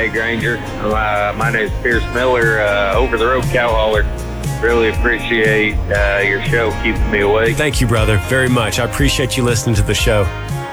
Hey, Granger. My name is Pierce Miller, Over the Road Cow Hauler. Really appreciate your show keeping me awake. Thank you, brother, very much. I appreciate you listening to the show.